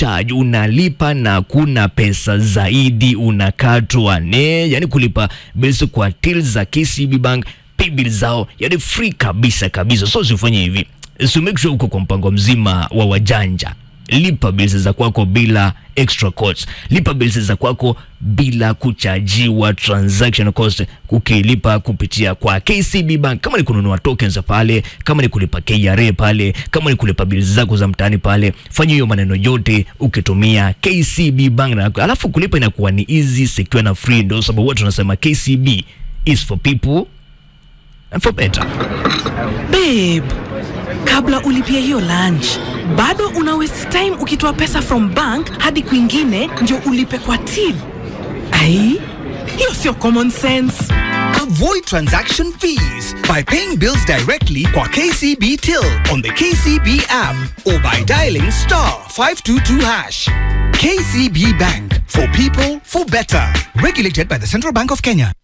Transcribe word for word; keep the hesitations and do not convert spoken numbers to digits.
charge, unalipa na kuna pesa zaidi unakatwa. Ne, yani kulipa bills kwa till za K C B Bank, pay bills zao, yani free kabisa kabisa. So usifanye hivi. So make sure uko kwa mpango mzima wa wajanja. Lipa bills za kwako bila extra costs. Lipa bills za kwako bila kuchajiwa transaction cost ukilipa kupitia kwa K C B Bank. Kama ni kununua tokens pale, kama ni kulipa K R A pale, kama ni kulipa bills zako za mtaani pale, fanya hiyo maneno yote ukitumia K C B Bank, na alafu kulipa inakuwa ni easy, secure na free. Ndio sababu watu wanasema K C B is for people and for better. Babe, kabla ulipia hiyo lunch, bado una waste time ukitoa pesa from bank hadi kwingine ndio ulipe kwa till. Ai, hiyo sio common sense. Avoid transaction fees by paying bills directly kwa K C B Till on the K C B app or by dialing star five two two hash. K C B Bank, for people, for better. Regulated by the Central Bank of Kenya.